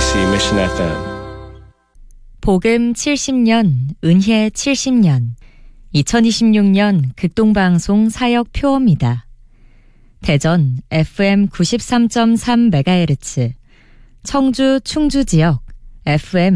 KBC Mission FM. 복음 70년, 은혜 70년, 2026년 극동방송 사역 표어입니다. 대전 FM 93.3MHz, 청주 충주 지역 FM